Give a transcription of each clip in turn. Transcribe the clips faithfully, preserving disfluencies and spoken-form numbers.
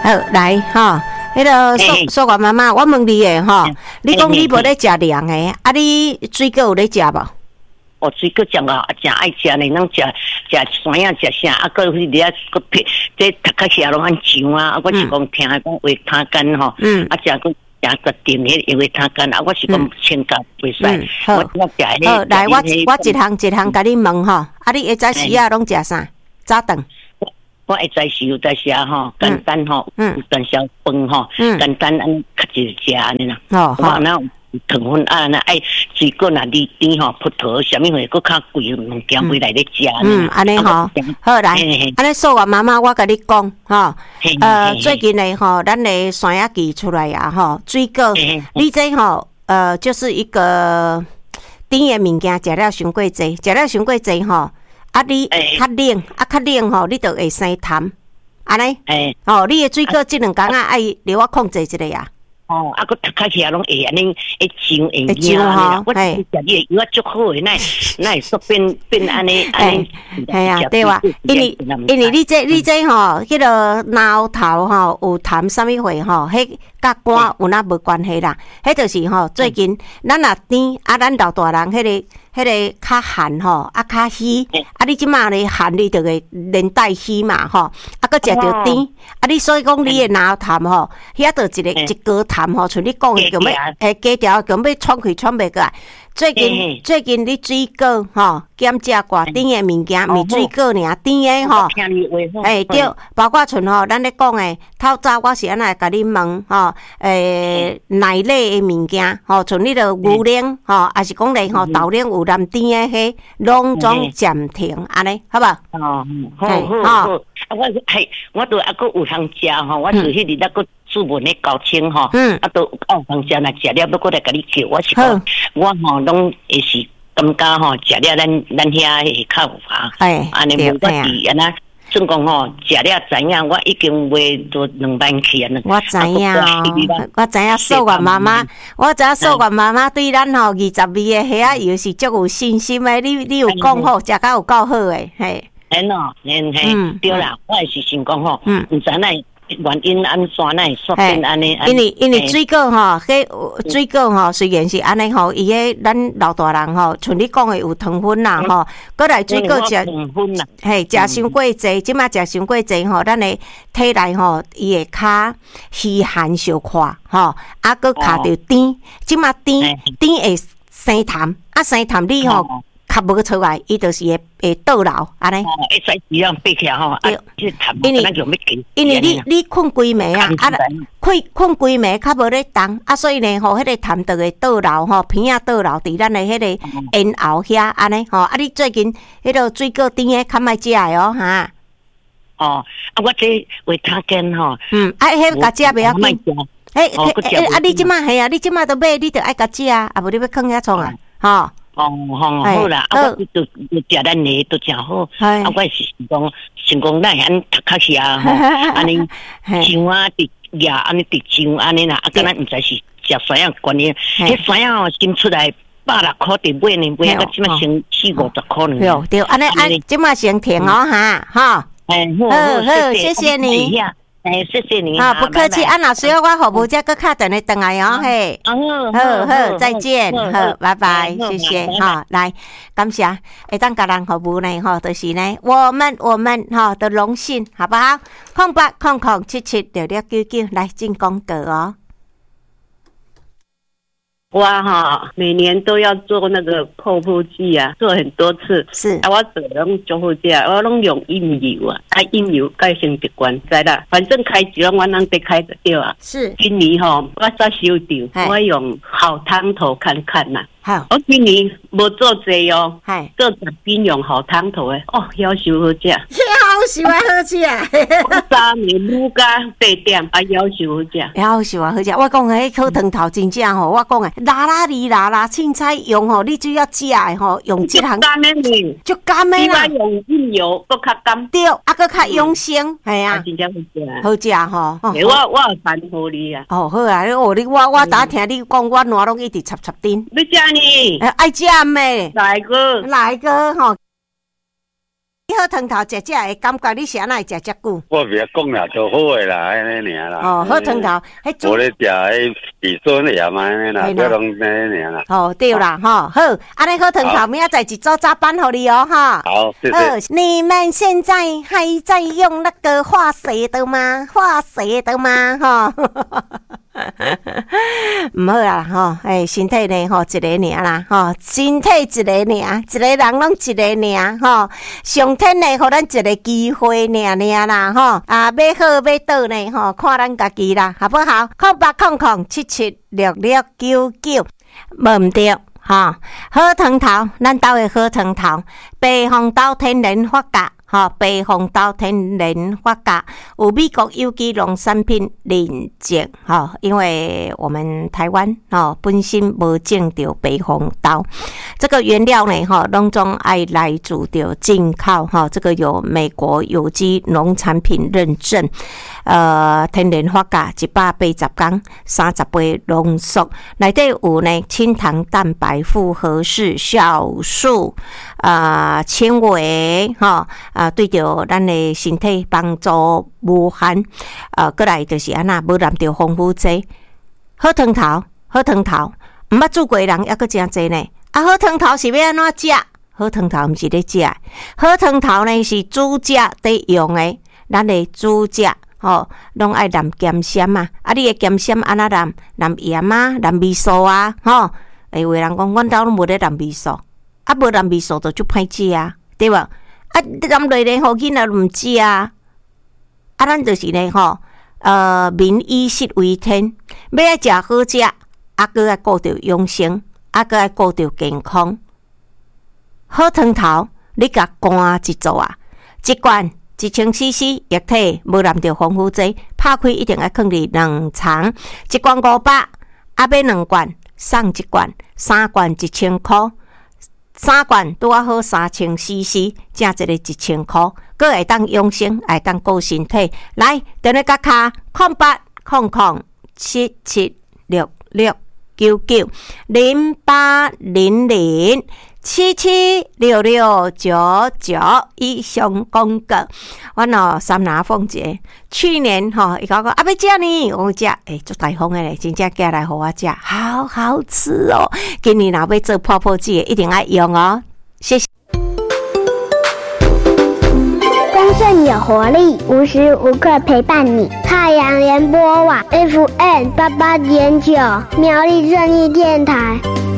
好，来哈，迄个苏苏月妈妈，我问你诶吼，你讲你无咧食凉诶，啊你水果有咧食无？ 哦，水果食啊，真爱食呢，咱食食酸啊，食啥啊？个迄啲啊，个皮，这读较起来拢安酱啊，啊，我是讲听讲话他干吼，嗯，啊，食个食个甜迄话他干啊，我是讲清高袂使， 好，好，来，我我一项一项甲你问吼，啊，你下早时啊拢食啥？早顿。 我会在时有在食吼，简单吼，有蛋烧饭吼，简单安较直食安尼啦。哦，我那糖分啊，那爱水果啊、梨甜吼、葡萄，啥物货佫较贵，物件买来咧食。 嗯，安尼吼，好来，安尼素月妈妈，我甲你讲吼，呃，最近咧吼，咱咧山野季出来啊吼，水果，你这吼，呃，就是一个甜诶物件，食了伤过济，食了伤过济吼。啊，你较冷，啊较冷吼，你就会生痰，安尼。诶，哦，你诶水果即两工啊，爱留我控制一下呀。哦，啊，佮读起起来拢会安尼，会上会痒啊。我食你诶药足好诶，那那会说变变安尼安尼。 系啊，对哇，因为因为你这你这吼，迄个挠头吼有痰啥物货吼，迄甲肝有哪无关系啦？迄就是吼，最近咱若甜啊，咱老大人迄个。迄个较寒吼，啊较虚，啊你即马咧寒你就会连带虚嘛吼，啊佮食着甜，啊你所以讲你诶脑痰吼，遐着一个一高痰吼，像你讲诶，咁要诶加条咁要喘气喘袂过来。最近最近你水果吼减食偌甜诶物件，毋是水果尔甜诶吼，诶对，包括像吼咱咧讲诶，透早我是安尼甲你问吼，诶奶类诶物件吼，像你着牛奶吼，还是讲咧吼豆奶有淡甜诶迄，拢总暂停安尼，好无？ 哦，好好好，啊我系我都还佫有通食吼，我是迄日那个注文咧高清吼，啊都有通食，若食了要过来甲你叫，我是讲我吼拢会是感觉吼，食了咱咱遐会较有法，安尼无我是安那。总讲吼，食了知影，我已经卖到两万起啊！ 我知影哦，我知影素月妈妈，我知影素月妈妈对咱吼二十二个虾仔油是足有信心的。你你有讲好，食甲有够好诶，嘿。 嘿喏，嘿嘿，对啦，我也是想讲吼，毋知哪原因安怎呢？说变安尼？ 因为因为水果吼，迄水果吼，虽然是安尼吼，伊迄咱老大人吼，像你讲诶有糖分啦吼，过来水果食糖分啦，嘿，食伤过济，即马食伤过济吼，咱诶体内吼，伊会较虚寒小快吼，啊，搁卡着甜，即马甜甜会生痰，啊生痰你吼。较无出来，伊就是会会倒流安尼。 哦，会使这样背起来吼，啊，即痰因为因为你你困规暝啊，啊，困困规暝较无咧动，啊，所以呢吼，迄个痰就会倒流吼，片仔倒流伫咱的迄个咽喉遐安尼吼。啊，你最近迄个水果甜诶，较莫食诶哦哈。 哦，啊，我这维他根吼， 嗯，啊，迄甲食袂要紧。诶诶，啊，你即马系啊，你即马都买，你着爱甲食啊，啊，无你要囥遐创啊，吼。 哦，好好啦，啊，我都都食咱的都真好，啊，我是讲，想讲咱安读较起啊，吼，安尼姜啊，滴芽安尼滴姜安尼啦，啊，敢若毋知是食酸样关系，迄酸样哦，新出来百六块伫买呢，买啊，即马成四五十块呢。对对，安尼安，即马先停哦哈，哈， 哎，好好，谢谢你。哎，谢谢你啊，不客气。啊，若需要我服务，再搁敲电话转来哦，嘿。 好好好，再见，好，拜拜，谢谢哈。来，感谢，会当甲人服务呢，吼，就是呢，我们我们哈的荣幸，好不好？空八空空七七六六九九，来进广告哦。 我哈每年都要做那个泡泡剂啊，做很多次。 是啊，我做拢做好食，我拢用印油啊，啊印油改成习惯，知啦。反正开酒我能得开得掉啊。 是今年吼，我早收掉，我用好汤头看看呐。 好， 我今年无做这哦， 系做十斤用好汤头诶，哦，要求好食， 好喜欢好食啊！ 三年愈加八点，啊，要求好食， 要喜欢好食。我讲诶，迄颗汤头真正吼，我讲诶，辣辣哩辣辣凊彩用吼，你只要食诶吼，用即项干诶呢， 就干诶啦。 你用印油搁较干， 对，啊，搁较养生，系啊， 真正好食， 好食吼。 我我有传互你啊。 哦，好啊，哦，你我我打听你讲，我卵拢一直插插丁。 你食呢？ 爱食咩？ 哪一个？ 哪一个吼？ 喝汤头食食会感觉你是安那会食遮久？ 我别讲啦，就好诶啦，安尼尔啦。 哦，喝汤头，迄煮。我咧食迄鼻酸的也嘛安尼啦，不拢安尼尔啦。 哦，对啦，哈，好，安尼喝汤头，明仔载一早早班互你哦，哈。 好，谢谢。 你们现在还在用那个化学的吗？化学的吗？哈。唔好啦，吼，诶，身体呢，吼，一个尔啦，吼，身体一个尔，一个人拢一个尔，吼，上天呢，互咱一个机会尔尔啦，吼，啊，要好要倒呢，吼，看咱家己啦，好不好？空八空空七七六六九九，无毋对。哈，好汤头，咱兜的好汤头，白红豆天然发酵，哈，白红豆天然发酵，有美国有机农产品认证，哈，因为我们台湾哈本身无种到白红豆，这个原料呢，哈，拢总爱来自着进口，哈，这个有美国有机农产品认证。呃，天然发酵一百八十天，三十杯浓缩，内底有呢清糖蛋白、复合式酵素、啊、呃、纤维，哈啊，对着咱的身体帮助无限。呃，过来就是安那，无染着防腐剂。好汤头，好汤头，毋捌煮过的人抑阁真济呢。啊，好汤头是要安怎食？好汤头毋是咧食，好汤头呢是煮食得用的，咱的煮食。吼，拢爱淋咸鲜啊！啊，你的咸鲜安那淋？淋盐啊，淋味素啊，吼！诶，有人讲，阮兜拢无咧淋味素，啊，无淋味素就足歹食啊，对无？啊，淋落咧，互囡仔毋食啊！啊，咱就是咧吼，呃，民以食为天，要爱食好食，啊，搁爱顾着养生，啊，搁爱顾着健康。好汤头，你甲干一组啊，一罐。一千 C C 液体，无染着防腐剂，拍开一定要放伫冷藏。一罐五百，啊买两罐，送一罐，三罐一千块，三罐拄啊好三千 C C， 正一个一千块，搁会当养生，会当顾身体。来，电话甲卡空八空空七七六六九九零八零零。七七六六九九以上广告，阮哦三拿凤姐去年吼伊讲讲啊要食呢，我食诶做大方诶咧，真正寄来互我食，好好吃哦。今年若要做泡泡剂，一定爱用哦。谢谢。 丰盛有活力，无时无刻陪伴你。太阳联播网 F M 八八点九，苗栗正义电台。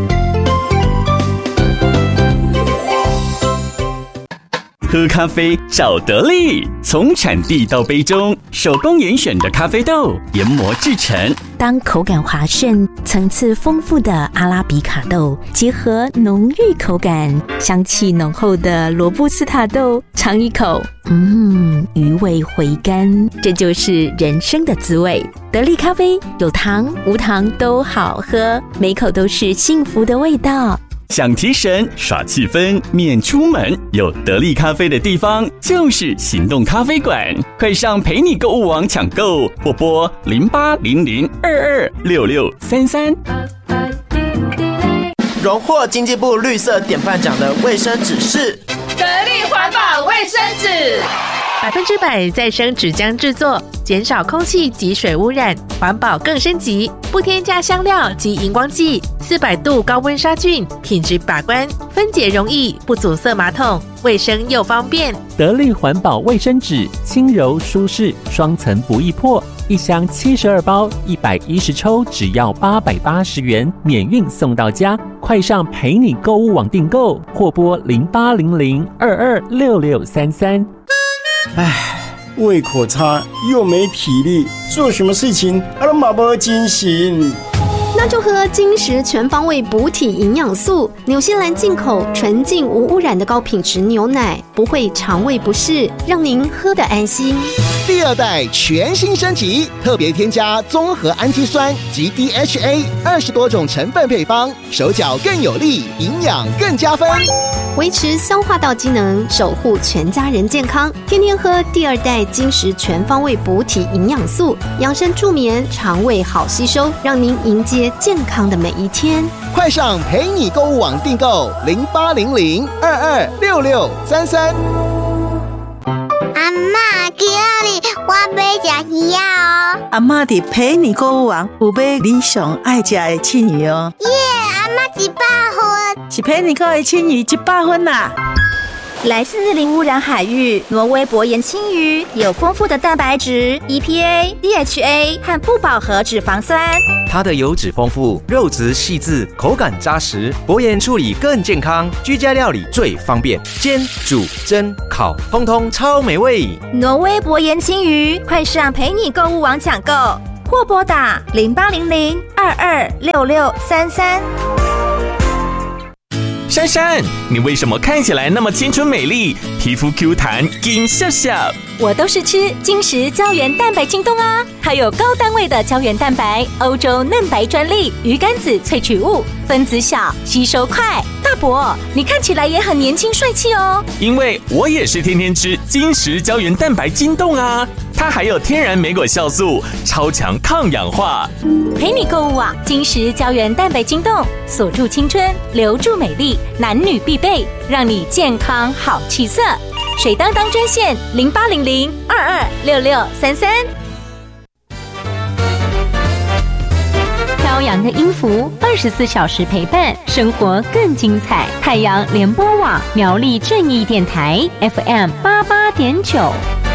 喝咖啡找得力，从产地到杯中，手工严选的咖啡豆研磨制成。 当口感滑顺、层次丰富的阿拉比卡豆结合浓郁口感、香气浓厚的罗布斯塔豆，尝一口，嗯，余味回甘，这就是人生的滋味。得力咖啡有糖无糖都好喝，每口都是幸福的味道。 想提神耍气氛免出门，有得力咖啡的地方就是行动咖啡馆，快上陪你购物网抢购，或拨零八零零二二六六三三。 荣获经济部绿色典范奖的卫生纸是得力环保卫生纸，百分之百再生纸浆制作，减少空气及水污染，环保更升级，不添加香料及荧光剂，四百度高温杀菌，品质把关，分解容易，不阻塞马桶，卫生又方便。 得力环保卫生纸，轻柔舒适，双层不易破，一箱七十二包，一百一十抽，只要八百八十元，免运送到家。快上陪你购物网订购，或拨零八零零二二六六三三。 唉，胃口差又没体力，做什么事情啊都马不精神。 那就喝金石全方位补体营养素，纽西兰进口纯净无污染的高品质牛奶，不会肠胃不适，让您喝得安心。 第二代全新升级，特别添加综合氨基酸及 D H A 二十多种成分配方，手脚更有力，营养更加分， 维持消化道机能，守护全家人健康。天天喝第二代金石全方位补体营养素，养生助眠，肠胃好吸收，让您迎接健康的每一天。 快上陪你购物网订购零八零零二二六六三三。 阿嬷，今日我要吃鱼哦。 阿嬷伫陪你购物网有买你上爱吃的青鱼哦。 耶，阿嬷一百分， 是陪你购的青鱼一百分啦。 来自零污染海域，挪威薄盐青鱼有丰富的蛋白质、E P A、D H A 和不饱和脂肪酸。 它的油脂丰富，肉质细致，口感扎实，薄盐处理更健康，居家料理最方便，煎、煮、蒸、烤，通通超美味。 挪威薄盐青鱼，快上陪你购物网抢购，或拨打零八零零二二六六三三。 珊珊，你为什么看起来那么青春美丽，皮肤 Q 弹，紧笑笑？ 我都是吃金石胶原蛋白晶冻啊，它有高单位的胶原蛋白，欧洲嫩白专利，鱼肝子萃取物，分子小，吸收快。大伯，你看起来也很年轻帅气哦。 因为我也是天天吃金石胶原蛋白晶冻啊，它还有天然莓果酵素，超强抗氧化。 陪你购物网，金石胶原蛋白晶冻，锁住青春，留住美丽，男女必备，让你健康好气色。水当当专线零八零零二二六六三三。飘扬的音符，二十四小时陪伴，生活更精彩。太阳联播网苗栗正义电台 F M 八八点九。